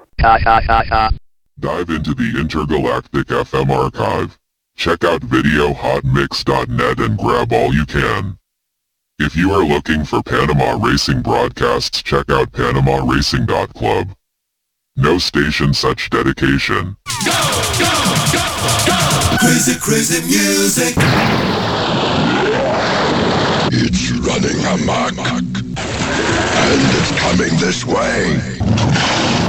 Ha ha ha ha. Dive into the Intergalactic FM archive. Check out videohotmix.net and grab all you can. If you are looking for Panama Racing broadcasts, check out PanamaRacing.club. No station such dedication. Crazy, crazy music. It's running amok. And it's coming this way.